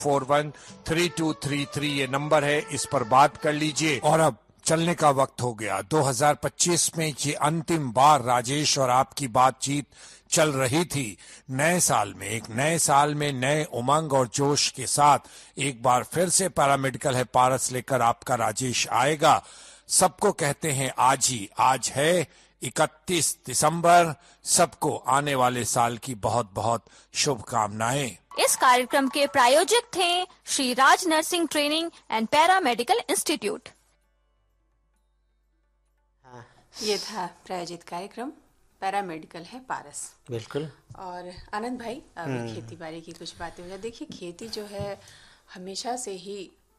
413233 ये नंबर है, इस पर बात कर लीजिए। और अब चलने का वक्त हो गया। 2025 में ये अंतिम बार राजेश और आपकी बातचीत चल रही थी। नए साल में, एक नए साल में नए उमंग और जोश के साथ एक बार फिर से पैरामेडिकल है पारस लेकर आपका राजेश आएगा। सबको कहते हैं आज है 31 दिसंबर। सबको आने वाले साल की बहुत बहुत शुभकामनाएं। इस कार्यक्रम के प्रायोजक थे Shri Raj nursing training and paramedical institute. ये था प्रायोजित कार्यक्रम पैरामेडिकल है पारस। बिल्कुल। और आनंद भाई, अब खेती बाड़ी की कुछ बातें हो जाए। देखिए, खेती जो है हमेशा से ही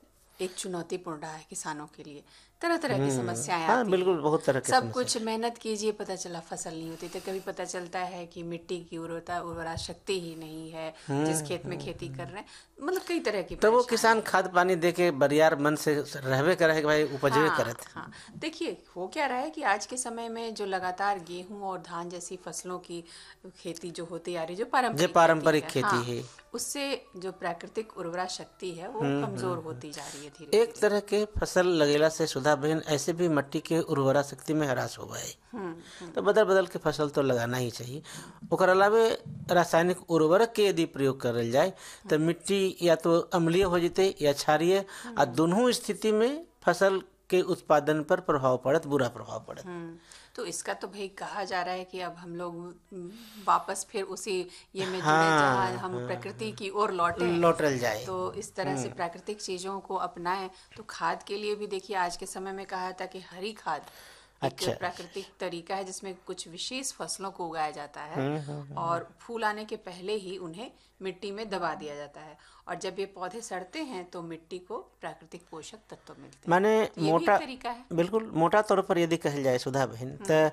एक चुनौतीपूर्ण रहा है किसानों के लिए। तरह तरह की समस्याएं आती बिल्कुल, बहुत तरह की सब कुछ मेहनत कीजिए, पता चला फसल नहीं होती। तो कभी पता चलता है कि मिट्टी की उर्वरा शक्ति ही नहीं है जिस खेत में खेती कर रहे हैं। मतलब कई तरह की, तो वो किसान खाद पानी दे के बरियार मन से रहवे करे कि भाई उपजवे करे। हाँ, देखिए हो क्या रहा है कि आज के समय में जो लगातार गेहूं और धान जैसी फसलों की खेती जो होती आ रही, जो पारंपरिक खेती है, उससे जो प्राकृतिक उर्वरा शक्ति है वो कमजोर होती जा रही है धीरे। एक तरह के फसल लगेला से सुधा बहन ऐसे भी मिट्टी के उर्वरा शक्ति में ह्रास हो गए। तो बदल बदल के फसल तो लगाना ही चाहिए। ओकर अलावे रासायनिक उर्वरक के यदि प्रयोग करल जाए तो मिट्टी या तो अम्लीय हो जाते या क्षारीय, और दोनों स्थिति में फसल के उत्पादन पर प्रभाव पड़त, बुरा प्रभाव पड़त। तो इसका तो भाई कहा जा रहा है कि अब हम लोग वापस फिर उसी ये में जुड़े जहाँ हम प्रकृति की ओर लौटल जाए। तो इस तरह से प्राकृतिक चीजों को अपनाएं। तो खाद के लिए भी देखिए, आज के समय में कहा था कि हरी खाद एक प्राकृतिक तरीका है जिसमें कुछ विशेष फसलों को उगाया जाता है और फूल आने के पहले ही उन्हें मिट्टी में दबा दिया जाता है, और जब ये पौधे सड़ते हैं तो मिट्टी को प्राकृतिक पोषक तत्व मिलते हैं। माने मोटा तरीका है। बिल्कुल मोटा तौर पर यदि कहल जाए सुधा बहन,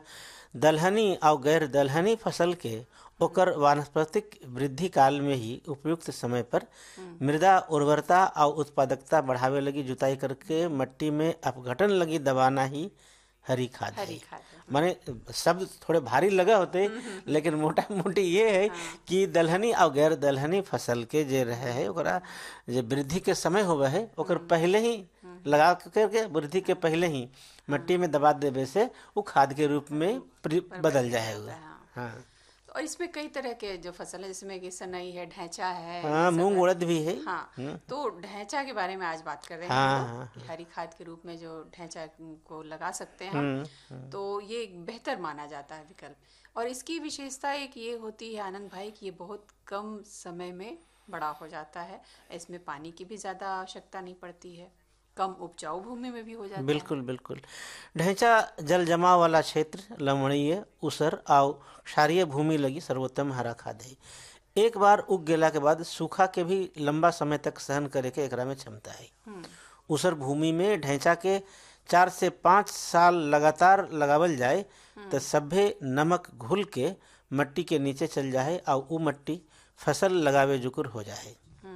तो दलहनी और गैर दलहनी फसल के ओकर वानस्पतिक वृद्धि काल में ही उपयुक्त समय पर मृदा उर्वरता और उत्पादकता बढ़ावे लगी जुताई करके मिट्टी में अपघटन लगी दबाना ही हरी खाद है। माने शब्द थोड़े भारी लगा होते, लेकिन मोटा मोटी ये है कि दलहनी और गैर दलहनी फसल के जे रहे है ओकरा जे वृद्धि के समय होवे है ओकर पहले ही लगा करके वृद्धि के पहले ही मिट्टी में दबा देवे से वो खाद के रूप में बदल जाएगा। हाँ, और इसमें कई तरह के जो फसल है, जिसमें कि सनई है, ढैंचा है, मूंग उड़द भी है। हाँ, तो ढैंचा के बारे में आज बात कर रहे हैं कि हरी खाद के रूप में जो ढैंचा को लगा सकते हैं हम, तो ये बेहतर माना जाता है विकल्प। और इसकी विशेषता एक ये होती है आनंद भाई कि ये बहुत कम समय में बड़ा हो जाता है। इसमें पानी की भी ज्यादा आवश्यकता नहीं पड़ती है, कम उपजाऊ भूमि में भी हो जाता बिल्कुल है। बिल्कुल। ढैंचा जल जमाव वाला क्षेत्र, लवणीय, ऊसर और क्षारीय भूमि लगी सर्वोत्तम हरा खाद है। एक बार उग गेला के बाद सूखा के भी लंबा समय तक सहन करे के एकरा में क्षमता है। ऊसर भूमि में ढैंचा के 4 से 5 साल लगातार लगावल जाए तो सभे नमक घुल के मट्टी के नीचे चल जाए और वो मट्टी फसल लगावे जुकुर हो जाए।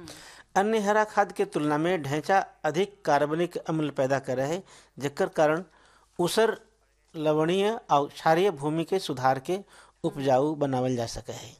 अन्य हरा खाद के तुलना में ढैंचा अधिक कार्बनिक अम्ल पैदा करे है, जेकर कारण ऊसर लवणीय और क्षारीय भूमि के सुधार के उपजाऊ बनावल जा सके है।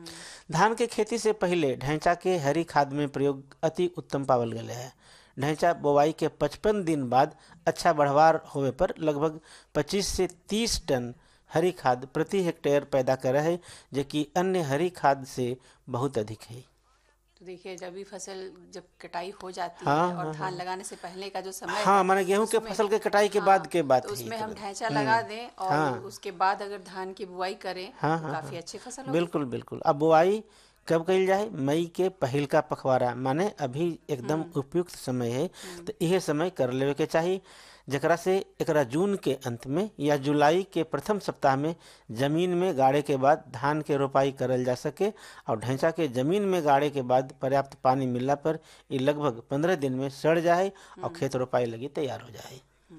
धान के खेती से पहले ढैंचा के हरी खाद में प्रयोग अति उत्तम पावल गए है। ढैंचा बोवाई के 55 दिन बाद अच्छा बढ़वार होवे पर लगभग 25 से 30 टन हरी खाद प्रति हेक्टेयर पैदा करे है, जो कि अन्य हरी खाद से बहुत अधिक है। तो देखिए, जब भी फसल जब कटाई हो जाती है और धान लगाने से पहले का जो समय है, माने गेहूं के फसल के कटाई के बाद के बात तो उसमें हम ढैंचा लगा दें और उसके बाद अगर धान की बुआई करें तो काफी अच्छी फसल होगी। बिल्कुल बिल्कुल। अब बुआई कब कही जाए? मई के पहिल का पखवाड़ा, माने अभी एकदम उपयुक्त समय है, तो यह समय कर लेवे के चाहिए, जकरा से एकरा जून के अंत में या जुलाई के प्रथम सप्ताह में जमीन में गाड़े के बाद धान के रोपाई करल जा सके। और ढैंचा के जमीन में गाड़े के बाद पर्याप्त पानी मिलने पर ये लगभग 15 दिन में सड़ जाए और खेत रोपाई लगी तैयार हो जाए।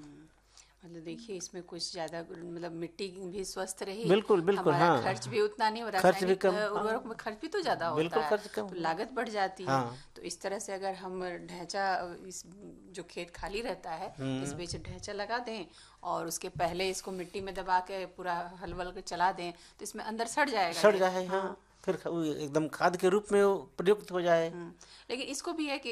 मतलब देखिए, इसमें कुछ ज्यादा मतलब मिट्टी भी स्वस्थ रही, बिल्कुल बिल्कुल। हाँ, खर्च भी उतना नहीं हो रहा, खर्च भी कम, उर्वरक में खर्च भी तो ज्यादा होता है, खर्च कम, तो लागत बढ़ जाती है। तो इस तरह से अगर हम ढैंचा, इस जो खेत खाली रहता है इस बीच ढैंचा लगा दें और उसके पहले इसको मिट्टी में दबा के पूरा हल वल के चला दें तो इसमें अंदर सड़ जाएगा। सड़ जाए। हाँ, फिर एकदम खाद के रूप में वो प्रयुक्त हो जाए। लेकिन इसको भी है कि